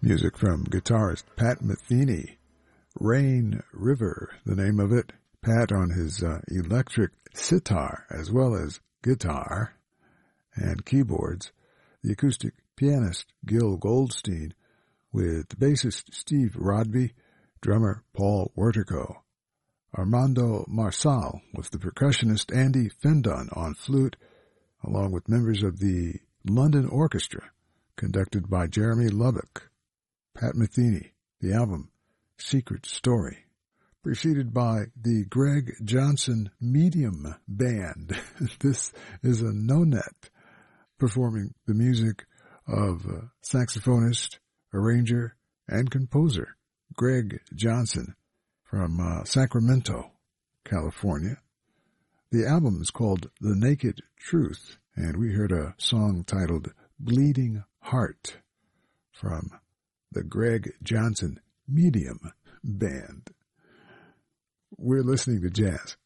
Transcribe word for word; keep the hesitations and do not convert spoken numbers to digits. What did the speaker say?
Music from guitarist Pat Metheny. Rain River, the name of it. Pat on his uh, electric sitar as well as guitar and keyboards. The acoustic pianist Gil Goldstein with bassist Steve Rodby, drummer Paul Wertico. Armando Marsal was the percussionist, Andy Fendon on flute, along with members of the London Orchestra, conducted by Jeremy Lubbock. Pat Metheny, the album Secret Story, preceded by the Greg Johnson Medium Band. This is a no-net performing the music of uh, saxophonist, arranger, and composer Greg Johnson from uh, Sacramento, California. The album is called The Naked Truth, and we heard a song titled Bleeding Heart from the Greg Johnson Medium Band. We're listening to jazz